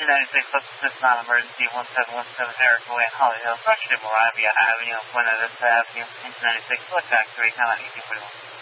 296 Lexus non-emergency 1717 Erica Way in Holly Hill, Freshman Moravia Avenue, Buena Vista Avenue, 296 Select Factory, Count 1841.